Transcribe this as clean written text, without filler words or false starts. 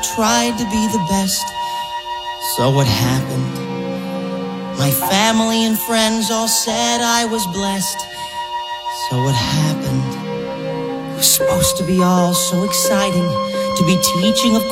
tried to be the best. So what happened? My family and friends all said I was blessed. So what happened? It was supposed to be all so exciting, to be teaching, of